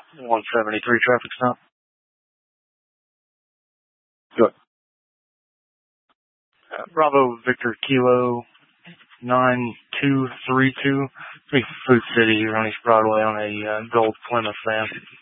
173 traffic stop. Good. Bravo Victor Kilo 9232. Food City here on East Broadway on a gold Plymouth van.